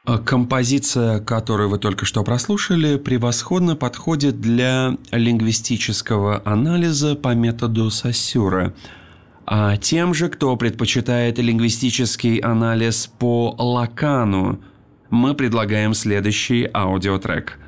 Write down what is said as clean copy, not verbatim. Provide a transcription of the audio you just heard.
Композиция, которую вы только что прослушали, превосходно подходит для лингвистического анализа по методу Сосюра. А тем же, кто предпочитает лингвистический анализ по Лакану, мы предлагаем следующий аудиотрек.